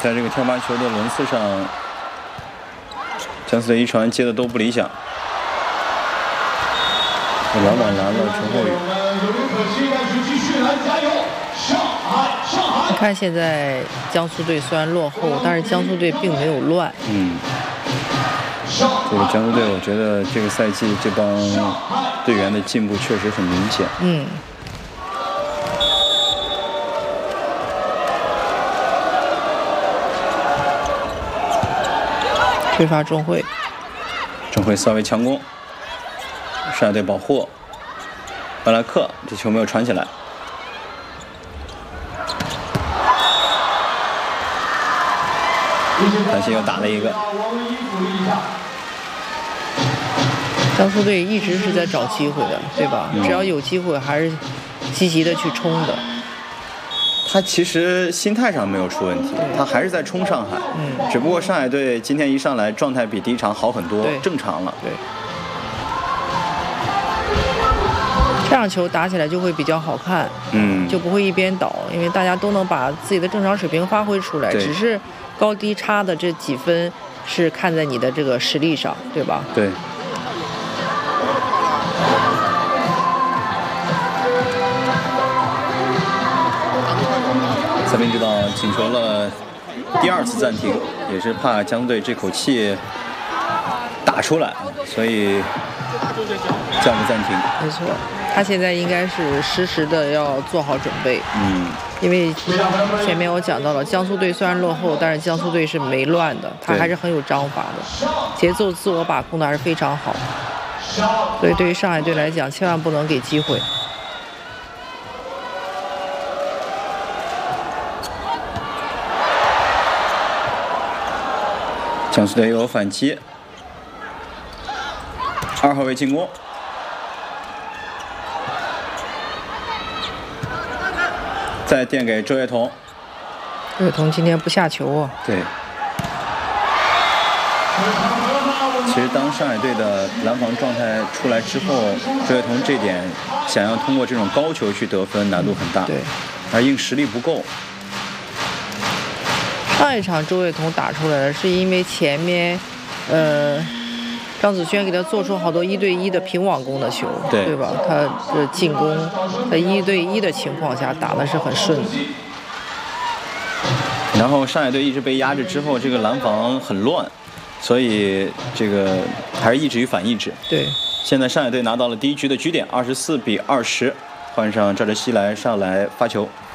在这个跳发球的轮次上，江苏队一传接的都不理想。篮网拦了陈浩宇。 你看现在江苏队虽然落后，但是江苏队并没有乱。 这个江苏队，我觉得这个赛季这帮队员的进步确实很明显。 推发钟会， 钟会稍微强攻，上海队保护，巴拉克这球没有传起来。韩信又打了一个。 江苏队一直是在找机会的，对吧？只要有机会，还是积极的去冲的。 他其实心态上没有出问题，他还是在冲上海。只不过上海队今天一上来状态比第一场好很多，正常了。 对。这样球打起来就会比较好看，就不会一边倒，因为大家都能把自己的正常水平发挥出来，只是高低差的这几分是看在你的这个实力上，对吧？ 对。裁判知道请求了第2次暂停，也是怕江队这口气打出来，所以叫个暂停。 没错，他现在应该是实时的要做好准备。因为前面我讲到了，江苏队虽然落后，但是江苏队是没乱的，他还是很有章法的，节奏自我把控的还是非常好。所以对于上海队来讲，千万不能给机会。 江苏队又有反击，2号位进攻，再垫给周跃彤。 周跃彤今天不下球啊。 对。其实当上海队的拦防状态出来之后，周跃彤这点想要通过这种高球去得分难度很大， 对， 而硬实力不够。 上一场周跃彤打出来了，是因为前面，张子萱给他做出好多1对1的平网攻的球，对吧？他的进攻在1对1的情况下打的是很顺的。 然后上海队一直被压制之后，这个拦防很乱，所以这个还是抑制与反抑制。 对。 现在上海队拿到了第1局的局点，24-20，换上赵哲熙上来发球。